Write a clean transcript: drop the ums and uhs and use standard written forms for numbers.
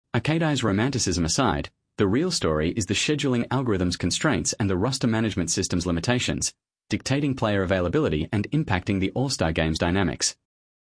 Arcadai's romanticism aside, the real story is the scheduling algorithm's constraints and the roster management system's limitations, dictating player availability and impacting the All-Star Games dynamics.